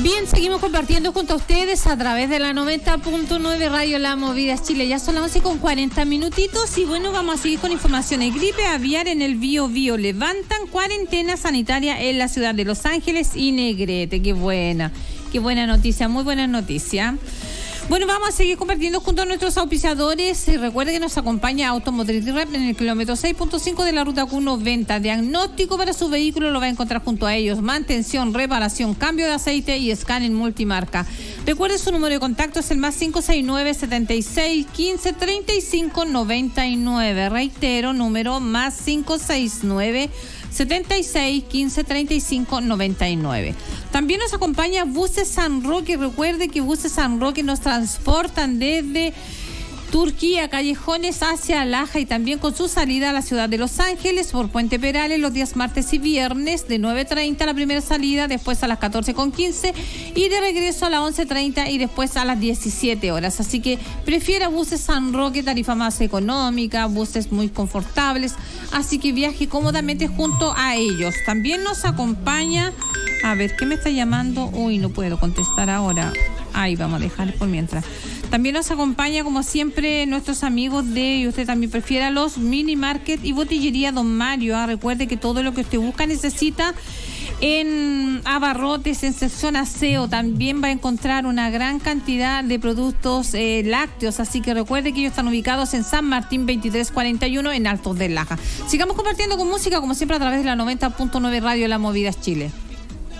Bien, seguimos compartiendo junto a ustedes a través de la 90.9 Radio La Movida Chile. Ya son las 11:40 minutitos y bueno, vamos a seguir con informaciones. Gripe aviar en el Biobío. Levantan cuarentena sanitaria en la ciudad de Los Ángeles y Negrete. Qué buena noticia, muy buena noticia. Bueno, vamos a seguir compartiendo junto a nuestros auspiciadores. Recuerde que nos acompaña Automotriz Rep en el kilómetro 6.5 de la ruta Q90. Diagnóstico para su vehículo lo va a encontrar junto a ellos. Mantención, reparación, cambio de aceite y escáner multimarca. Recuerde su número de contacto es el más 569 76 15 35 99. Reitero, número más 569 76 15 35 99. También nos acompaña Buses San Roque. Recuerde que Buses San Roque nos transportan desde Turquía, Callejones hacia Laja y también con su salida a la ciudad de Los Ángeles por Puente Perales los días martes y viernes de 9:30 la primera salida, después a las 14:15 y de regreso a las 11:30 y después a las 17 horas. Así que prefiera Buses San Roque, tarifa más económica, buses muy confortables, así que viaje cómodamente junto a ellos. También nos acompaña, a ver, ¿qué me está llamando? Uy, no puedo contestar ahora. Ahí vamos a dejar por mientras. También nos acompaña, como siempre, nuestros amigos de, y usted también prefiera, los Mini Market y Botillería Don Mario. Recuerde que todo lo que usted busca, necesita en abarrotes, en sección aseo, también va a encontrar una gran cantidad de productos lácteos. Así que recuerde que ellos están ubicados en San Martín 2341 en Altos del Laja. Sigamos compartiendo con música, como siempre, a través de la 90.9 Radio La Movida Chile.